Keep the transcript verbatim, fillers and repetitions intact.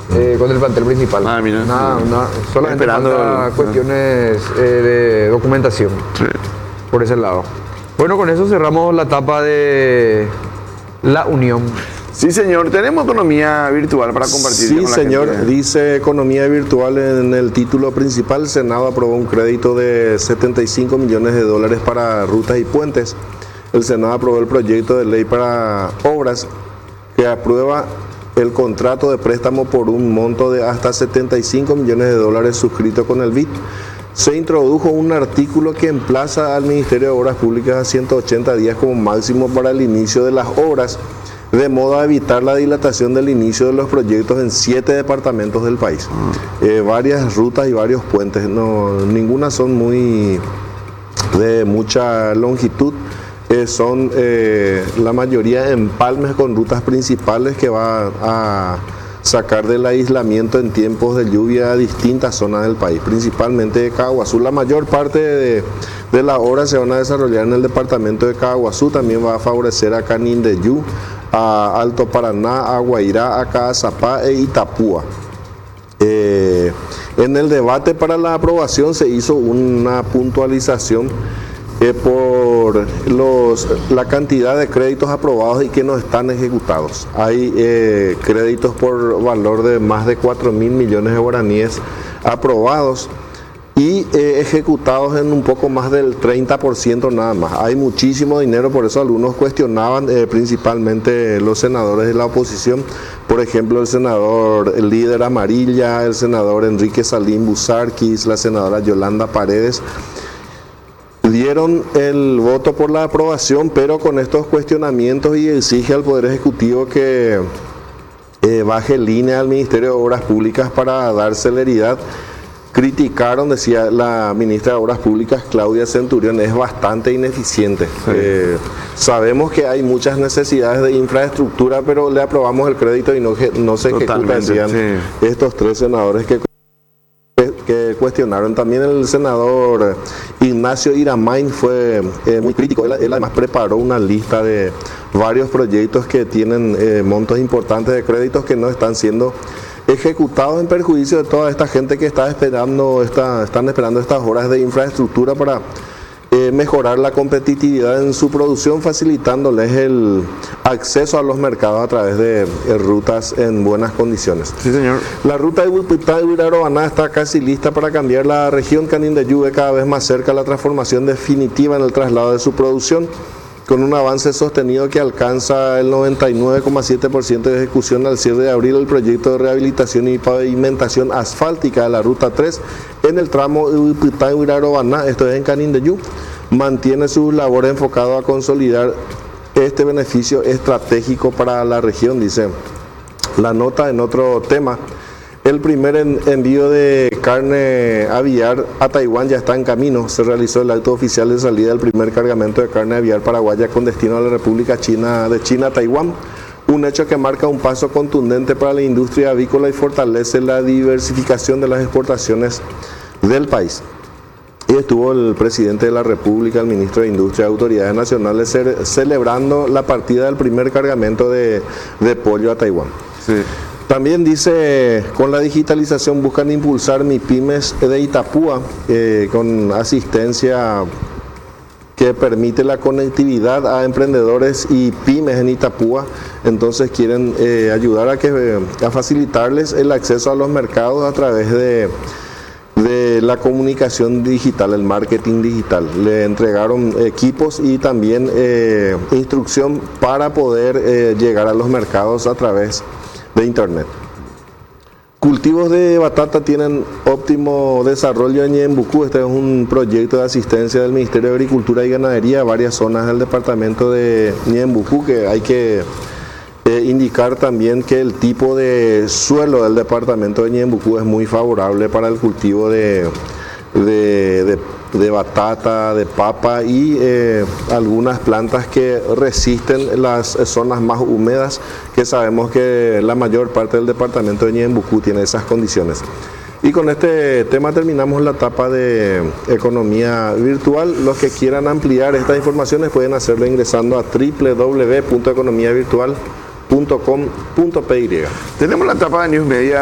eh, con el plantel principal. Ah, mira. Nada, nada, solamente Esperando falta el- cuestiones eh, de documentación Sí. por ese lado. Bueno, con eso cerramos la etapa de la unión. Sí, señor. Tenemos economía virtual para compartir Sí, con la señor. gente. Dice economía virtual en el título principal. El Senado aprobó un crédito de setenta y cinco millones de dólares para rutas y puentes. El Senado aprobó el proyecto de ley para obras que aprueba el contrato de préstamo por un monto de hasta setenta y cinco millones de dólares suscrito con el B I D. Se introdujo un artículo que emplaza al Ministerio de Obras Públicas a ciento ochenta días como máximo para el inicio de las obras, de modo a evitar la dilatación del inicio de los proyectos en siete departamentos del país. Eh, varias rutas y varios puentes, no, ninguna son muy de mucha longitud, eh, son eh, la mayoría empalmes con rutas principales que va a sacar del aislamiento en tiempos de lluvia a distintas zonas del país, principalmente de Caguazú. La mayor parte de, de las obras se van a desarrollar en el departamento de Caguazú, también va a favorecer a Canindeyú, a Alto Paraná, a Guairá, a Caazapá e Itapúa. Eh, en el debate para la aprobación se hizo una puntualización eh, por los, la cantidad de créditos aprobados y que no están ejecutados. Hay eh, créditos por valor de más de cuatro mil millones de guaraníes aprobados y eh, ejecutados en un poco más del treinta por ciento nada más. Hay muchísimo dinero, por eso algunos cuestionaban, eh, principalmente los senadores de la oposición, por ejemplo el senador el líder Amarilla, el senador Enrique Salín Busarquis, la senadora Yolanda Paredes, dieron el voto por la aprobación, pero con estos cuestionamientos, y exige al Poder Ejecutivo que eh, baje línea al Ministerio de Obras Públicas para dar celeridad. Criticaron, decía la ministra de Obras Públicas, Claudia Centurión, es bastante ineficiente. Sí. Eh, sabemos que hay muchas necesidades de infraestructura, pero le aprobamos el crédito y no, no se ejecuta, decían sí. estos tres senadores que, que cuestionaron. También el senador Ignacio Iramain fue eh, muy crítico. Él, él además preparó una lista de varios proyectos que tienen eh, montos importantes de créditos que no están siendo ejecutados, en perjuicio de toda esta gente que está esperando, está, están esperando estas horas de infraestructura para eh, mejorar la competitividad en su producción, facilitándoles el acceso a los mercados a través de eh, rutas en buenas condiciones. Sí, señor. La ruta de Huiputá y Huirarobaná está casi lista para cambiar. La región Canindeyú ve cada vez más cerca la transformación definitiva en el traslado de su producción, con un avance sostenido que alcanza el noventa y nueve coma siete por ciento de ejecución al cierre de abril. El proyecto de rehabilitación y pavimentación asfáltica de la Ruta tres en el tramo Huiputá y Huirarobaná, esto es en Canindeyú, mantiene sus labores enfocadas a consolidar este beneficio estratégico para la región, dice la nota. En otro tema, el primer envío de carne aviar a Taiwán ya está en camino. Se realizó el acto oficial de salida del primer cargamento de carne aviar paraguaya con destino a la República China de China, Taiwán. Un hecho que marca un paso contundente para la industria avícola y fortalece la diversificación de las exportaciones del país. Y estuvo el presidente de la República, el ministro de Industria y Autoridades Nacionales celebrando la partida del primer cargamento de, de pollo a Taiwán. Sí. También dice, con la digitalización buscan impulsar MIPYMES de Itapúa, eh, con asistencia que permite la conectividad a emprendedores y pymes en Itapúa. Entonces quieren eh, ayudar a, que, a facilitarles el acceso a los mercados a través de, de la comunicación digital, el marketing digital. Le entregaron equipos y también eh, instrucción para poder eh, llegar a los mercados a través de internet. Cultivos de batata tienen óptimo desarrollo en Ñembucú. Este es un proyecto de asistencia del Ministerio de Agricultura y Ganadería a varias zonas del departamento de Ñembucú, que hay que eh, indicar también que el tipo de suelo del departamento de Ñembucú es muy favorable para el cultivo de, de, de de batata, de papa y eh, algunas plantas que resisten las zonas más húmedas, que sabemos que la mayor parte del departamento de Ñembucú tiene esas condiciones. Y con este tema terminamos la etapa de economía virtual. Los que quieran ampliar estas informaciones pueden hacerlo ingresando a doble u doble u doble u punto economía virtual punto com punto p y. Tenemos la etapa de News Media.